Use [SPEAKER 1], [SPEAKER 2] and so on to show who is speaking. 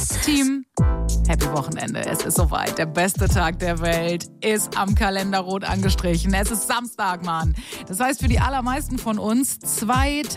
[SPEAKER 1] Team, happy Wochenende. Es ist soweit. Der beste Tag der Welt ist am Kalender rot angestrichen. Es ist Samstag, Mann. Das heißt für die allermeisten von uns 2